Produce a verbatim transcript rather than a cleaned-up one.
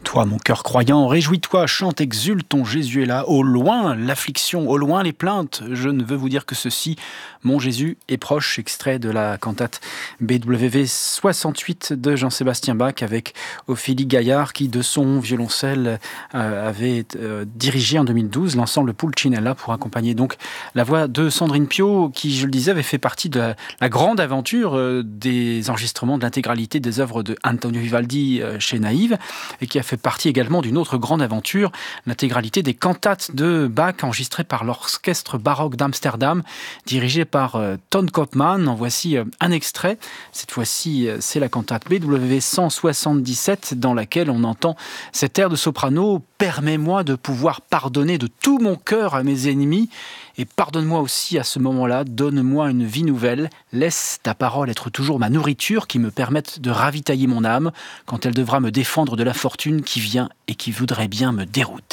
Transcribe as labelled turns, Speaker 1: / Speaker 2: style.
Speaker 1: Toi, mon cœur croyant, réjouis-toi, chante, exulte, ton Jésus est là. Au loin, l'affliction, au loin, les plaintes. Je ne veux vous dire que ceci, mon Jésus est proche. Extrait de la cantate B W V soixante-huit de Jean-Sébastien Bach avec Ophélie Gaillard qui, de son violoncelle, euh, avait euh, dirigé en deux mille douze l'ensemble Pulcinella pour accompagner donc la voix de Sandrine Piau qui, je le disais, avait fait partie de la, la grande aventure euh, des enregistrements de l'intégralité des œuvres de Antonio Vivaldi euh, chez Naïve et qui a fait partie également d'une autre grande aventure, l'intégralité des cantates de Bach enregistrées par l'orchestre baroque d'Amsterdam, dirigé par euh, Ton Koopman. En voici euh, un extrait. Cette fois-ci, euh, c'est la cantate B W V cent soixante-dix-sept dans laquelle on entend cet air de soprano « Permets-moi de pouvoir pardonner de tout mon cœur à mes ennemis et pardonne-moi aussi à ce moment-là, donne-moi une vie nouvelle, laisse ta parole être toujours ma nourriture qui me permette de ravitailler mon âme quand elle devra me défendre de la fortune qui vient et qui voudrait bien me dérouter. »